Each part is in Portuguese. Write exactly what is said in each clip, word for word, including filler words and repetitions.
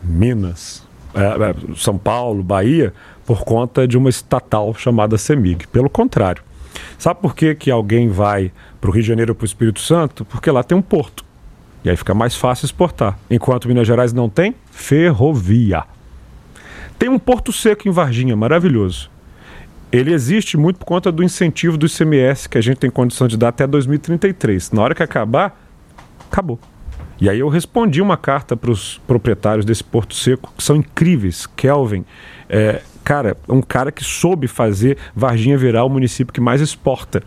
Minas, é, São Paulo, Bahia, por conta de uma estatal chamada CEMIG. Pelo contrário. Sabe por que, que alguém vai para o Rio de Janeiro ou para o Espírito Santo? Porque lá tem um porto. E aí fica mais fácil exportar. Enquanto Minas Gerais não tem, ferrovia. Tem um porto seco em Varginha, maravilhoso. Ele existe muito por conta do incentivo do I C M S que a gente tem condição de dar até dois mil e trinta e três. Na hora que acabar, acabou. E aí eu respondi uma carta para os proprietários desse porto seco, que são incríveis. Kelvin, é, cara, um cara que soube fazer Varginha virar o município que mais exporta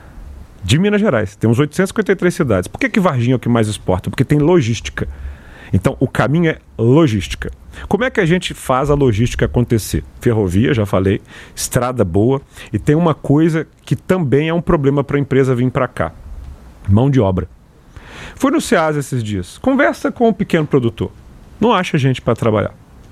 de Minas Gerais. Temos oitocentas e cinquenta e três cidades. Por que que Varginha é o que mais exporta? Porque tem logística. Então, o caminho é logística. Como é que a gente faz a logística acontecer? Ferrovia, já falei, estrada boa, e tem uma coisa que também é um problema para a empresa vir para cá. Mão de obra. Fui no SEASA esses dias. Conversa com um pequeno produtor. Não acha gente para trabalhar.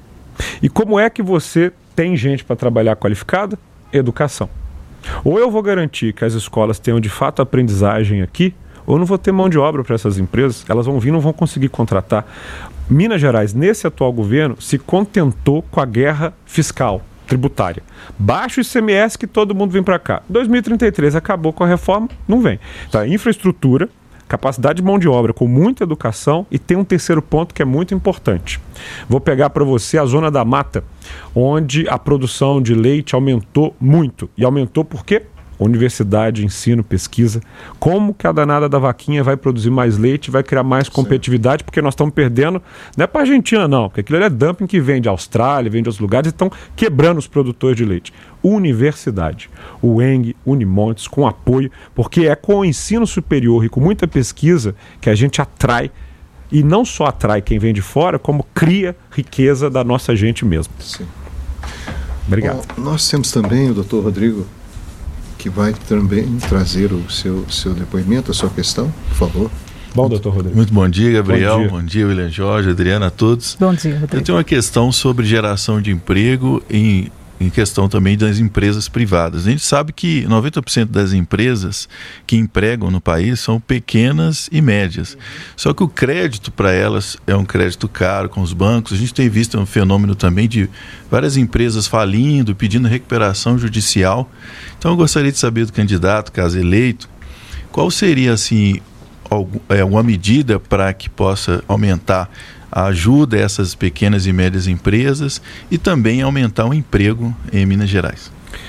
E como é que você tem gente para trabalhar qualificada? Educação. Ou eu vou garantir que as escolas tenham de fato aprendizagem aqui, ou não vou ter mão de obra para essas empresas, elas vão vir e não vão conseguir contratar. Minas Gerais, nesse atual governo, se contentou com a guerra fiscal, tributária. Baixa o I C M S que todo mundo vem para cá. dois mil e trinta e três acabou com a reforma, não vem. Então, infraestrutura, capacidade de mão de obra com muita educação, e tem um terceiro ponto que é muito importante. Vou pegar para você a Zona da Mata, onde a produção de leite aumentou muito. E aumentou por quê? Universidade, ensino, pesquisa. Como que a danada da vaquinha vai produzir mais leite, vai criar mais competitividade, porque nós estamos perdendo, não é para a Argentina não, porque aquilo ali é dumping que vem de Austrália, vem de outros lugares, e estão quebrando os produtores de leite. Universidade, o E N G, Unimontes, com apoio, porque é com o ensino superior e com muita pesquisa que a gente atrai, e não só atrai quem vem de fora, como cria riqueza da nossa gente mesmo. Sim. Obrigado. Bom, nós temos também o doutor Rodrigo, que vai também trazer o seu, seu depoimento, a sua questão, por favor. Bom, doutor Rodrigo. Muito bom dia, Gabriel. Bom dia, bom dia William Jorge, Adriana, a todos. Bom dia, Rodrigo. Eu tenho uma questão sobre geração de emprego em, em questão também das empresas privadas. A gente sabe que noventa por cento das empresas que empregam no país são pequenas e médias. Só que o crédito para elas é um crédito caro com os bancos. A gente tem visto um fenômeno também de várias empresas falindo, pedindo recuperação judicial. Então eu gostaria de saber do candidato, caso eleito, qual seria assim, alguma medida para que possa aumentar a ajuda a essas pequenas e médias empresas e também aumentar o emprego em Minas Gerais.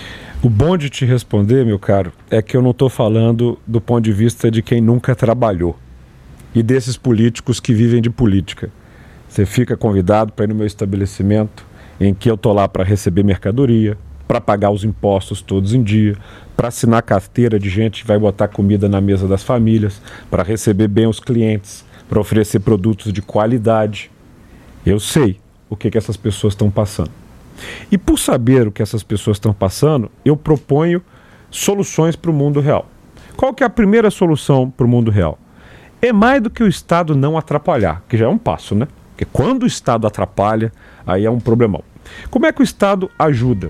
O bom de te responder, meu caro, é que eu não estou falando do ponto de vista de quem nunca trabalhou e desses políticos que vivem de política. Você fica convidado para ir no meu estabelecimento, em que eu estou lá para receber mercadoria, para pagar os impostos todos em dia, para assinar carteira de gente que vai botar comida na mesa das famílias, para receber bem os clientes, para oferecer produtos de qualidade. Eu sei o que, que essas pessoas estão passando. E por saber o que essas pessoas estão passando, eu proponho soluções para o mundo real. Qual que é a primeira solução para o mundo real? É mais do que o Estado não atrapalhar, que já é um passo, né? Porque quando o Estado atrapalha, aí é um problemão. Como é que o Estado ajuda?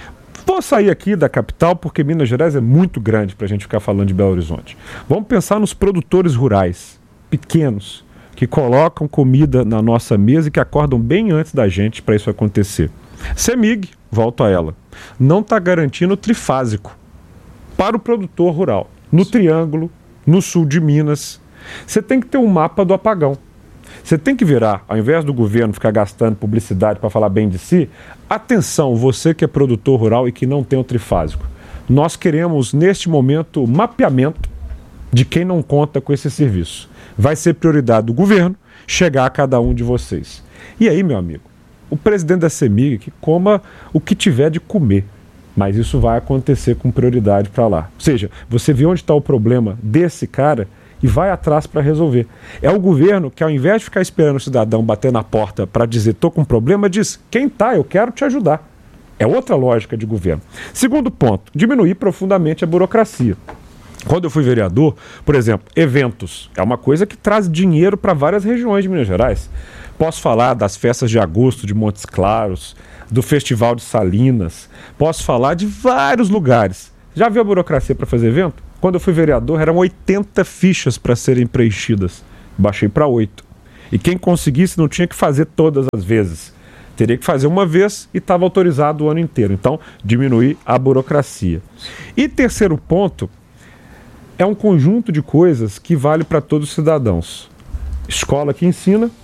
Vou sair aqui da capital porque Minas Gerais é muito grande para a gente ficar falando de Belo Horizonte. Vamos pensar nos produtores rurais, pequenos, que colocam comida na nossa mesa e que acordam bem antes da gente para isso acontecer. CEMIG, volto a ela, não está garantindo trifásico para o produtor rural. No Triângulo, no sul de Minas, você tem que ter um mapa do apagão. Você tem que virar, ao invés do governo ficar gastando publicidade para falar bem de si, atenção, você que é produtor rural e que não tem o trifásico. Nós queremos, neste momento, mapeamento de quem não conta com esse serviço. Vai ser prioridade do governo chegar a cada um de vocês. E aí, meu amigo, o presidente da CEMIG que coma o que tiver de comer, mas isso vai acontecer com prioridade para lá. Ou seja, você vê onde está o problema desse cara e vai atrás para resolver. É o governo que, ao invés de ficar esperando o cidadão bater na porta para dizer estou com um problema, diz, quem tá, eu quero te ajudar. É outra lógica de governo. Segundo ponto, diminuir profundamente a burocracia. Quando eu fui vereador, por exemplo, eventos. É uma coisa que traz dinheiro para várias regiões de Minas Gerais. Posso falar das festas de agosto de Montes Claros, do Festival de Salinas. Posso falar de vários lugares. Já viu a burocracia para fazer evento? Quando eu fui vereador, eram oitenta fichas para serem preenchidas. Baixei para oito. E quem conseguisse não tinha que fazer todas as vezes. Teria que fazer uma vez e estava autorizado o ano inteiro. Então, diminuir a burocracia. E terceiro ponto, é um conjunto de coisas que vale para todos os cidadãos. Escola que ensina,